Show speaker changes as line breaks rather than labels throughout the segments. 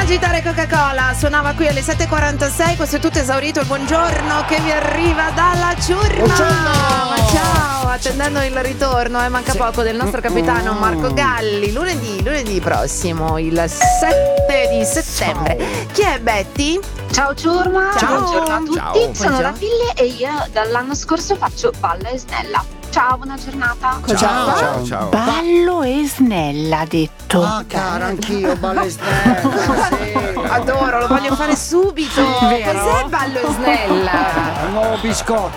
Agitare Coca-Cola suonava qui alle 7.46. Questo è tutto esaurito. Il buongiorno che vi arriva dalla ciurma. Ma ciao, attendendo il ritorno, manca poco, del nostro capitano Marco Galli. Lunedì prossimo, il 7 di settembre. Chi è Betty?
Ciao ciurma,
Ciao.
buongiorno a tutti.
Ciao.
Sono la Figlia e io dall'anno scorso faccio Balla e Snella. Ciao, buona giornata.
Ciao.
Ballo e snella, ha detto.
Ah, cara, anch'io ballo e snella. Sì.
Adoro, lo voglio fare subito.
Vero?
Cos'è Ballo e Snella?
Un nuovo biscotto.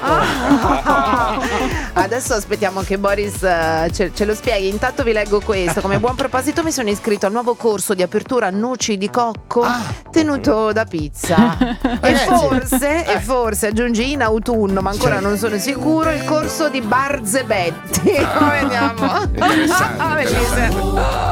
Adesso aspettiamo che Boris ce lo spieghi. Intanto vi leggo questo. Come buon proposito mi sono iscritto al nuovo corso di apertura noci di cocco tenuto da Pizza. E forse aggiungi in autunno, ma ancora non sono sicuro, il corso di Barzebetti. Vediamo. Bellissimo.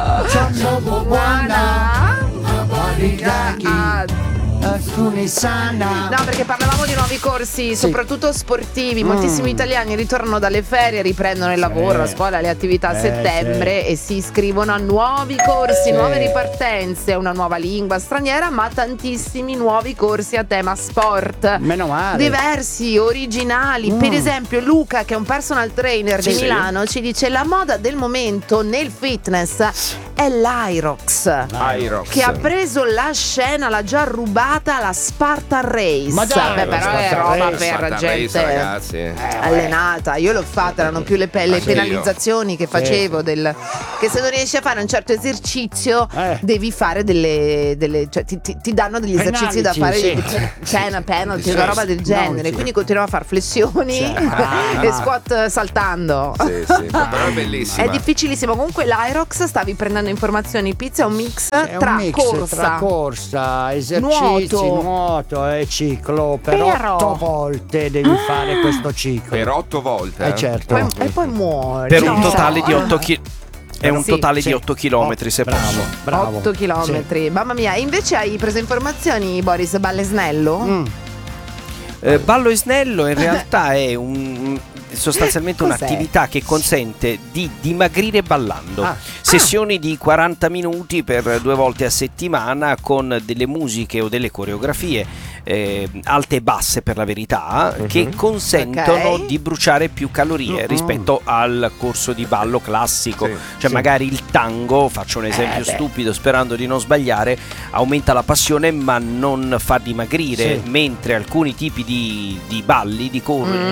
No, perché parlavamo di nuovi corsi, soprattutto sportivi. Moltissimi italiani ritornano dalle ferie, riprendono il lavoro, la scuola, le attività a settembre e si iscrivono a nuovi corsi, nuove ripartenze, una nuova lingua straniera, ma tantissimi nuovi corsi a tema sport.
Meno male.
Diversi, originali. Per esempio Luca, che è un personal trainer di Milano, ci dice: la moda del momento nel fitness è l'Irox, che ha preso la scena, l'ha già rubata la Spartan Race.
Ma dai,
però è roba per gente
ragazzi.
allenata. Io l'ho fatta, erano più le penalizzazioni che facevo che se non riesci a fare un certo esercizio devi fare delle cioè ti danno degli esercizi da fare, penalty, una roba del genere. Quindi continuavo a fare flessioni e squat saltando.
Però è bellissimo.
È difficilissimo. Comunque l'Irox, stavi prendendo informazioni, Pizza è un mix tra
corsa, esercizi, nuoto e ciclo. Per 8 volte devi fare questo ciclo.
Per 8 volte?
Certo.
E poi muori.
Per un totale di 8 km. È un totale di 8 km, se posso.
Bravo.
8 chilometri, mamma mia. Invece hai preso informazioni, Boris, Balle Snello?
Ballo e snello in realtà è sostanzialmente un'attività che consente di dimagrire ballando. Sessioni di 40 minuti per 2 volte a settimana, con delle musiche o delle coreografie alte e basse, per la verità, che consentono di bruciare più calorie rispetto al corso di ballo classico. Magari il tango, faccio un esempio stupido sperando di non sbagliare, aumenta la passione ma non fa dimagrire, mentre alcuni tipi di balli, di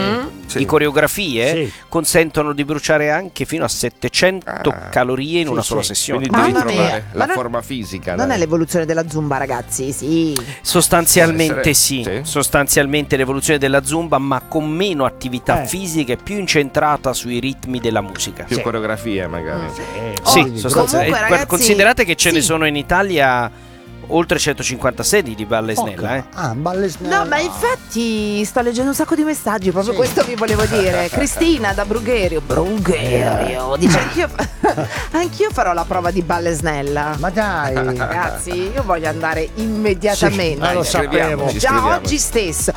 coreografie consentono di bruciare anche fino a 700 calorie in una sola sessione.
Quindi devi trovare la forma fisica.
Non è l'evoluzione della Zumba, ragazzi?
Sostanzialmente sostanzialmente l'evoluzione della Zumba, ma con meno attività fisica e più incentrata sui ritmi della musica.
Più coreografie magari.
Sostanzialmente.
Comunque, ragazzi,
considerate che ce ne sono in Italia oltre 150 sedi di Balla e Snella.
Balle e snella.
No, ma infatti sto leggendo un sacco di messaggi, proprio questo vi volevo dire. Cristina da Brugherio dice: anch'io farò la prova di Balla e Snella.
Ma dai,
ragazzi, io voglio andare immediatamente.
lo sapevo.
Già oggi stesso.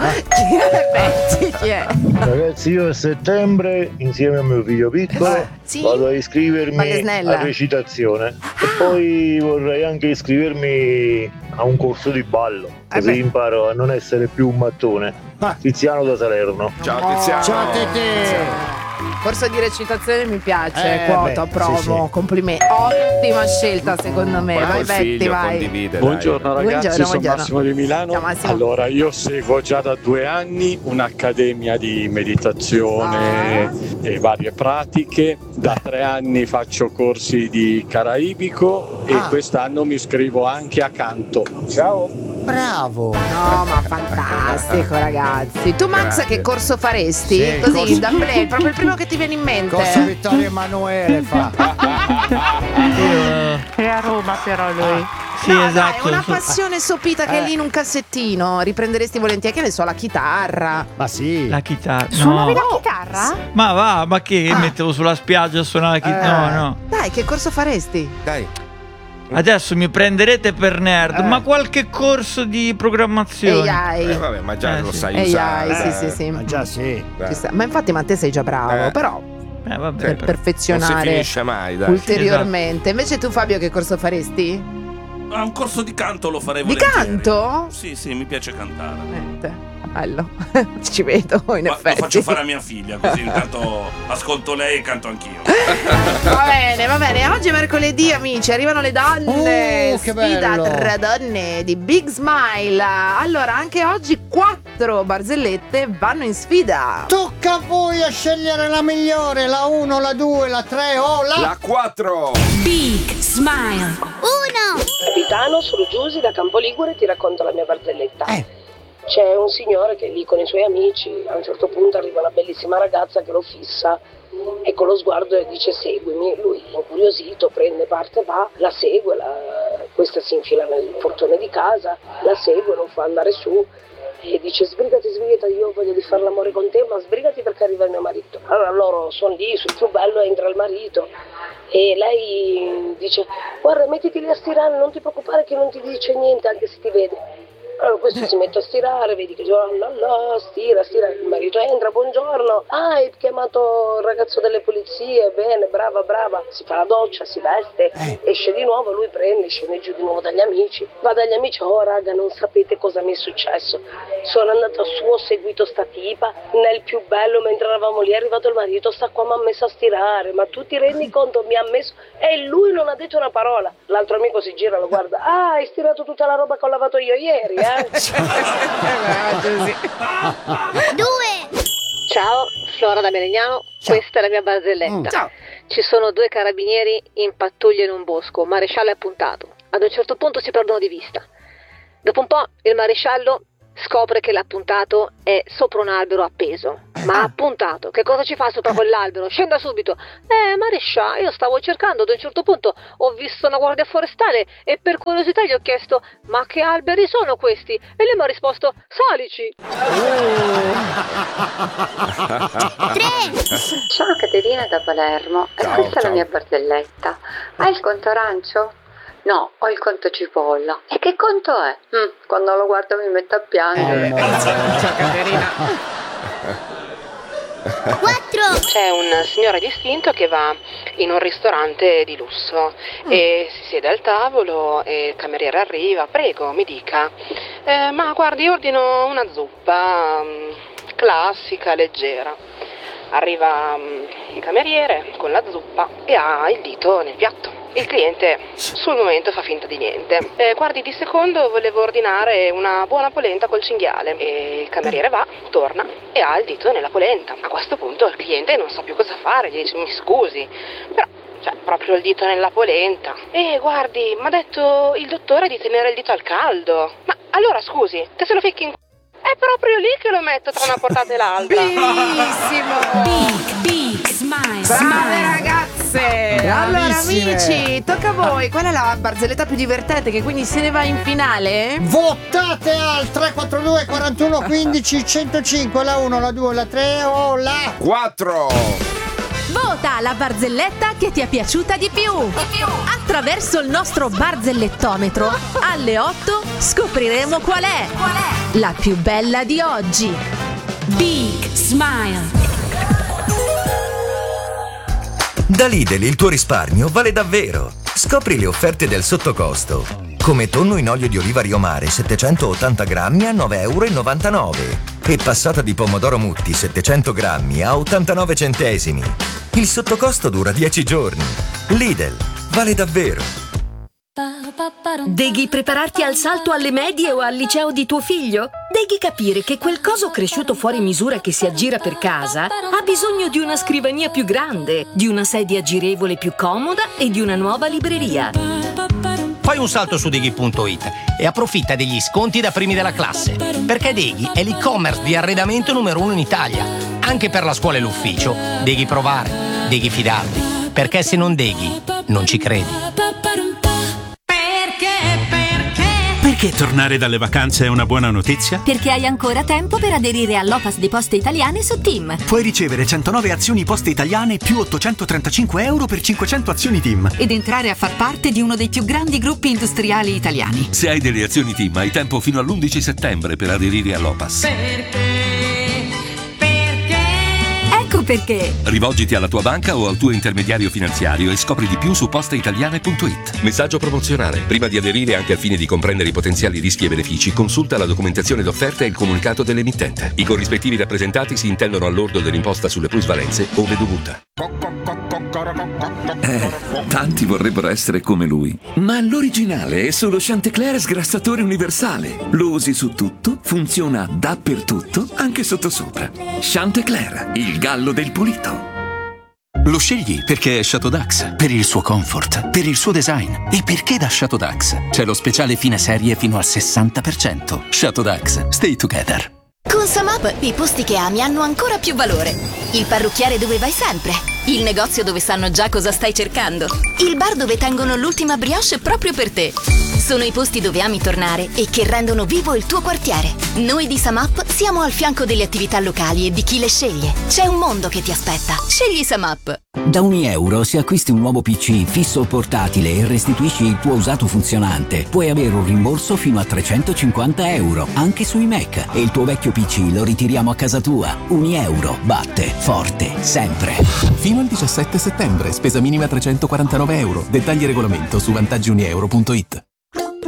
Chi è?
Ragazzi, io a settembre, insieme a mio figlio piccolo, vado a iscrivermi a recitazione e poi vorrei anche iscrivermi a un corso di ballo, così imparo a non essere più un mattone. Tiziano da Salerno.
Ciao Tiziano.
Ciao Tete.
Corso di recitazione mi piace, quota, promo, complimenti. Ottima scelta secondo me. Vai Betty, vai.
Buongiorno ragazzi, sono Massimo di Milano.
Ciao, Massimo.
Allora, io seguo già da 2 anni un'accademia di meditazione e varie pratiche. Da 3 anni faccio corsi di caraibico e quest'anno mi iscrivo anche a canto. Ciao.
Bravo.
No, ma fantastico, ragazzi. Tu Max che corso faresti? Così, da play, proprio il primo che ti viene in mente.
Corso Vittorio Emanuele fa.
È a Roma però lui.
No, dai, una passione sopita che è lì in un cassettino. Riprenderesti volentieri, che ne so, la chitarra.
Ma sì.
La chitarra.
Suonavi la chitarra?
Ma va, ma che mettevo sulla spiaggia a suonare la chitarra? No.
Dai, che corso faresti?
Dai.
Adesso mi prenderete per nerd, ma qualche corso di programmazione.
AI.
Vabbè, ma già lo sai
AI,
usare.
sì.
Ma già sì.
Ma infatti, ma te sei già bravo, però
Vabbè.
per perfezionare
non si finisce mai, dai.
ulteriormente. Invece tu Fabio che corso faresti?
Un corso di canto lo farei
Di
volentieri.
canto?
Sì, mi piace cantare.
Bello, ci vedo in effetti.
Lo faccio fare a mia figlia, così intanto ascolto lei e canto anch'io.
Va bene, oggi è mercoledì, amici, arrivano le donne.
Che
Sfida
bello.
tra donne di Big Smile. Allora, anche oggi 4 barzellette vanno in sfida.
Tocca a voi a scegliere la migliore, la 1, la 2, la 3 o
La 4.
Big Smile.
1. Capitano, sono Giusy da Campoligure e ti racconto la mia barzelletta. C'è un signore che è lì con i suoi amici, a un certo punto arriva una bellissima ragazza che lo fissa e con lo sguardo dice seguimi. Lui incuriosito prende parte, va, la segue, questa si infila nel portone di casa, la segue, lo fa andare su e dice sbrigati, io voglio di fare l'amore con te, ma sbrigati perché arriva il mio marito. Allora loro sono lì sul frubello, entra il marito e lei dice guarda, mettiti lì a stirare, non ti preoccupare che non ti dice niente anche se ti vede. Allora questo si mette a stirare, vedi che stira, il marito entra, buongiorno, hai chiamato il ragazzo delle pulizie, bene, brava, si fa la doccia, si veste, esce di nuovo, lui scende giù di nuovo dagli amici, va dagli amici, oh raga, non sapete cosa mi è successo, sono andato su, ho seguito sta tipa, nel più bello mentre eravamo lì è arrivato il marito, sta qua mi ha messo a stirare, ma tu ti rendi conto, mi ha messo, e lui non ha detto una parola, l'altro amico si gira, lo guarda, hai stirato tutta la roba che ho lavato io ieri,
2.
Ciao, Flora da Melegnano, questa è la mia barzelletta.
Ciao.
Ci sono 2 carabinieri in pattuglia in un bosco, maresciallo è appuntato. Ad un certo punto si perdono di vista. Dopo un po' il maresciallo scopre che l'appuntato è sopra un albero appeso. Ma appuntato, che cosa ci fa sopra quell'albero? Scenda subito. Maresciallo, io stavo cercando, ad un certo punto ho visto una guardia forestale e per curiosità gli ho chiesto ma che alberi sono questi? E lei mi ha risposto salici.
3.
Sono Caterina da Palermo e questa è la mia barzelletta. Hai il conto arancio? No, ho il conto cipolla. E che conto è? Quando lo guardo mi metto a piangere.
Ciao Caterina.
4.
C'è un signore distinto che va in un ristorante di lusso e si siede al tavolo e il cameriere arriva, prego mi dica, ma guardi ordino una zuppa classica, leggera. Arriva il cameriere con la zuppa e ha il dito nel piatto. Il cliente sul momento fa finta di niente. Guardi, di secondo volevo ordinare una buona polenta col cinghiale. E il cameriere va, torna e ha il dito nella polenta. A questo punto il cliente non sa più cosa fare, gli dice mi scusi, però proprio il dito nella polenta. E guardi, mi ha detto il dottore di tenere il dito al caldo. Ma allora scusi, che se lo ficchi in è proprio lì che lo metto tra una portata e l'altra.
Bellissimo.
Big Smile.
Brave ragazze. Allora amici, tocca a voi. Qual è la barzelletta più divertente che quindi se ne va in finale?
Votate al 342 41 15 105, la 1, la 2, la 3 o la
4.
Vota la barzelletta che ti è piaciuta di più. Attraverso il nostro barzellettometro alle 8 scopriremo qual è la più bella di oggi. Big Smile.
Da Lidl il tuo risparmio vale davvero. Scopri le offerte del sottocosto. Come tonno in olio di oliva Rio Mare 780 grammi a 9,99 € e passata di pomodoro Mutti 700 grammi a 89 centesimi. Il sottocosto dura 10 giorni. Lidl vale davvero.
Devi prepararti al salto alle medie o al liceo di tuo figlio? Devi capire che quel coso cresciuto fuori misura che si aggira per casa ha bisogno di una scrivania più grande, di una sedia girevole più comoda e di una nuova libreria.
Fai un salto su Deghi.it e approfitta degli sconti da primi della classe, perché Deghi è l'e-commerce di arredamento numero 1 in Italia. Anche per la scuola e l'ufficio devi provare, devi fidarti, perché se non Deghi non ci credi.
Perché tornare dalle vacanze è una buona notizia?
Perché hai ancora tempo per aderire all'Opas di Poste Italiane su TIM.
Puoi ricevere 109 azioni Poste Italiane più 835 euro per 500 azioni TIM.
Ed entrare a far parte di uno dei più grandi gruppi industriali italiani.
Se hai delle azioni TIM hai tempo fino all'11 settembre per aderire all'Opas.
Ecco perché.
Rivolgiti alla tua banca o al tuo intermediario finanziario e scopri di più su postaitaliane.it.
Messaggio promozionale. Prima di aderire, anche al fine di comprendere i potenziali rischi e benefici, consulta la documentazione d'offerta e il comunicato dell'emittente. I corrispettivi rappresentati si intendono al lordo dell'imposta sulle plusvalenze, ove dovuta.
Tanti vorrebbero essere come lui, ma l'originale è solo Chantecler sgrassatore universale. Lo usi su tutto, funziona dappertutto, anche sottosopra. Chantecler, il gallo del pulito.
Lo scegli perché è Chateau Dax, per il suo comfort, per il suo design e perché da Chateau Dax c'è lo speciale fine serie fino al 60%. Chateau Dax, stay together.
Con Samap i posti che ami hanno ancora più valore. Il parrucchiere dove vai sempre, il negozio dove sanno già cosa stai cercando, il bar dove tengono l'ultima brioche proprio per te. Sono i posti dove ami tornare e che rendono vivo il tuo quartiere. Noi di Samap siamo al fianco delle attività locali e di chi le sceglie. C'è un mondo che ti aspetta. Scegli Samap.
Da €1 se acquisti un nuovo PC fisso o portatile e restituisci il tuo usato funzionante, puoi avere un rimborso fino a €350 anche sui Mac, e il tuo vecchio PC lo ritiriamo a casa tua. €1 batte forte sempre.
Fino al 17 settembre, spesa minima €349. Dettagli e regolamento su vantaggiunieuro.it.